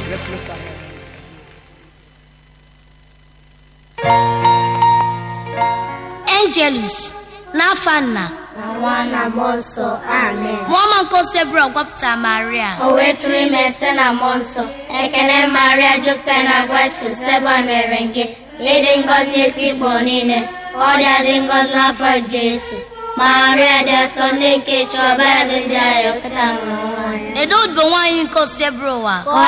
Let's lift our hands. Angelus Nafana Nawana Monso, Amen. Woman called Sebra Wapta Maria. O wetri mesena Monso, Ekene Maria Juptena West, Seba Merenge, Leading God native bonine, Oda Dingos not for Jesus. Maria de Sunday Kitchen, Bad and Jay of Tamon. The dude be one you call Sebra.